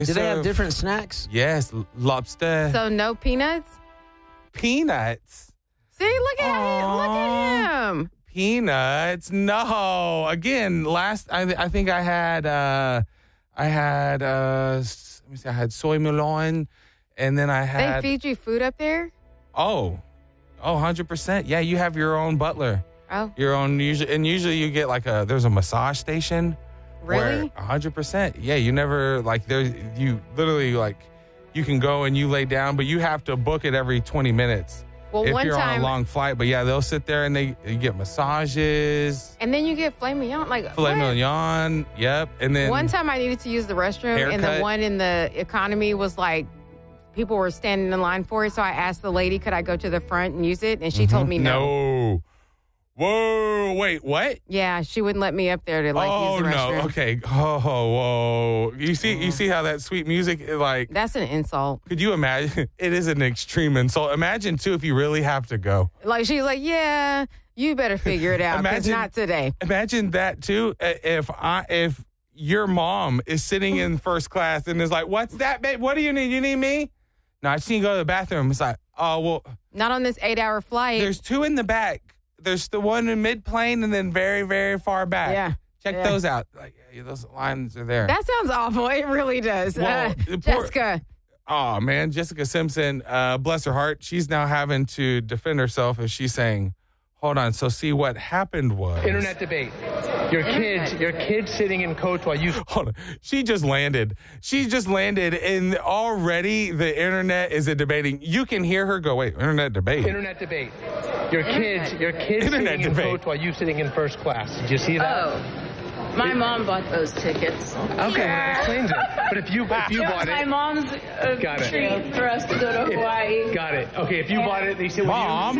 Do they have different snacks? Yes, lobster. So no peanuts? Peanuts. See, look at him. Peanuts. No. Again, I think I had let me see, I had soy melon, and then I had. They feed you food up there? Oh, 100%. Yeah, you have your own butler. Oh. Your own, usually you get there's a massage station. Really? 100%. Yeah, you never, you literally, you can go and you lay down, but you have to book it every 20 minutes. Well, if one you're time, on a long flight. But yeah, they'll sit there and you get massages. and then you get filet mignon. Filet mignon, yep. And then one time I needed to use the restroom, and the one in the economy was people were standing in line for it. So I asked the lady, could I go to the front and use it? And she told me no. No. Whoa, wait, what? Yeah, she wouldn't let me up there to use the restroom. Oh, no, okay. Oh, whoa. You see how that sweet music, That's an insult. Could you imagine? It is an extreme insult. Imagine, too, if you really have to go. She's like, yeah, you better figure it out, because not today. Imagine that, too, if your mom is sitting in first class and is like, what's that, babe? What do you need? You need me? No, I just need to go to the bathroom. It's like, oh, well. Not on this 8-hour flight. There's two in the back. There's the one in mid-plane and then very, very far back. Yeah. Check those out. Those lines are there. That sounds awful. It really does. Well, Jessica. Oh, man. Jessica Simpson, bless her heart, she's now having to defend herself as she's saying, hold on. So see, what happened was. Internet debate. Your kids sitting in coach while you. Hold on. She just landed, and already the internet is debating. You can hear her go, wait, internet debate. Internet debate. Your kids internet sitting debate. in coach while you sitting in first class. Did you see that? Oh, my mom bought those tickets. Okay, that explains it. But if you bought it, my mom's treat for us to go to Hawaii. Got it. Okay, if you bought it, they said, Mom.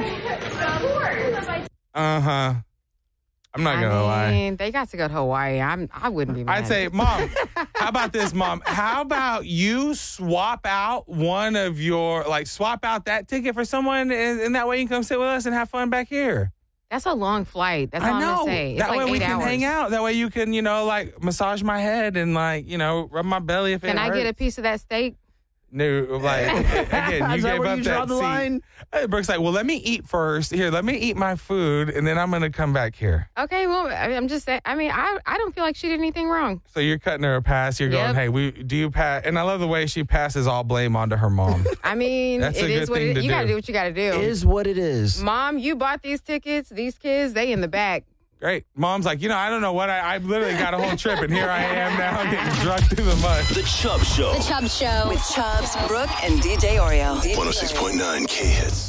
I'm not gonna lie. They got to go to Hawaii. I wouldn't be mad. I'd say, Mom, how about this, Mom? How about you swap out one of your, swap out that ticket for someone, and that way you can come sit with us and have fun back here. That's a long flight. That's all I'm going to say. It's that way we can 8 hours. hang out. That way you can, massage my head and, rub my belly if it hurts. Can I get a piece of that steak? No, again, you gave up that seat. Line? Brooke's like, well, let me eat first. Here, let me eat my food, and then I'm going to come back here. Okay, well, I'm just saying. I mean, I don't feel like she did anything wrong. So you're cutting her a pass. You're going, hey, do you pass? And I love the way she passes all blame onto her mom. I mean, That's it a is good what thing it to is. You do. got to do what you got to do. It is what it is. Mom, you bought these tickets. These kids, they in the back. Great. Mom's like, I don't know what I literally got a whole trip, and here I am now getting drugged through the mud. The Chubb Show. The Chubb Show. With Chubbs, Brooke, and DJ Oreo. 106.9 K-Hits.